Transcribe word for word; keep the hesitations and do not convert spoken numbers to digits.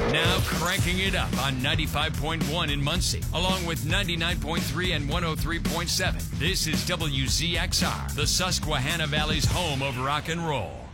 Now cranking it up on ninety-five point one in Muncie, along with ninety-nine point three and one oh three point seven. This is W Z X R, the Susquehanna Valley's home of rock and roll.